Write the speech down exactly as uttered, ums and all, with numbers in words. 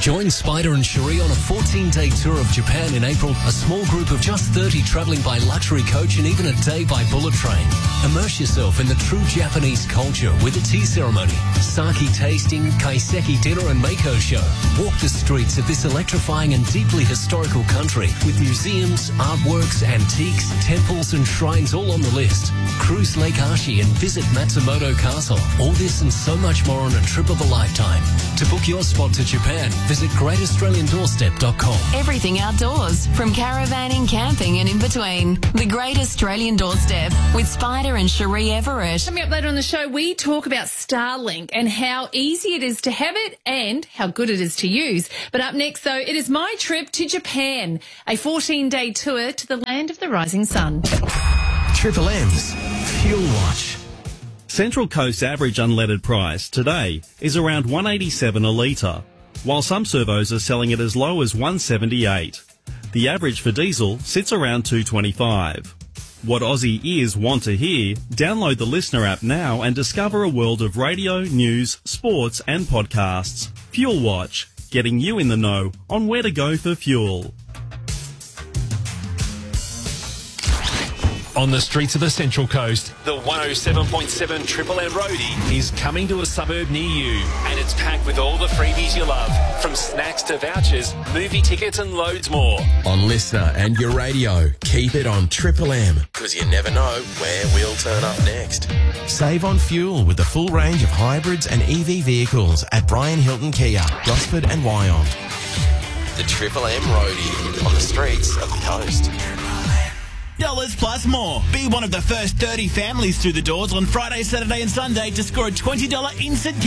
Join Spider and Cherie on a fourteen-day tour of Japan in April, a small group of just thirty travelling by luxury coach and even a day by bullet train. Immerse yourself in the true Japanese culture with a tea ceremony, sake tasting, kaiseki dinner and Mako show. Walk the streets of this electrifying and deeply historical country with museums, artworks, antiques, temples and shrines all on the list. Cruise Lake Ashi and visit Matsumoto Castle. All this and so much more on a trip of a lifetime. To book your spot to Japan, visit great australian doorstep dot com. Everything outdoors, from caravanning, camping and in between. The Great Australian Doorstep with Spider and Cherie Everett. Coming up later on the show, we talk about Starlink and how easy it is to have it and how good it is to use. But up next, though, it is my trip to Japan, a fourteen-day tour to the land of the rising sun. Triple M's Fuel Watch. Central Coast average unleaded price today is around one eighty-seven a litre, while some servos are selling it as low as one seventy-eight. The average for diesel sits around two twenty-five. What Aussie ears want to hear? Download the Listener app now and discover a world of radio, news, sports and podcasts. Fuel Watch, getting you in the know on where to go for fuel. On the streets of the Central Coast, the one oh seven point seven Triple M Roadie is coming to a suburb near you. And it's packed with all the freebies you love, from snacks to vouchers, movie tickets and loads more. On Listener and your radio, keep it on Triple M, because you never know where we'll turn up next. Save on fuel with the full range of hybrids and E V vehicles at Brian Hilton Kia, Gosford and Wyong. The Triple M Roadie on the streets of the coast. Dollars plus more. Be one of the first thirty families through the doors on Friday, Saturday and Sunday to score a twenty dollars instant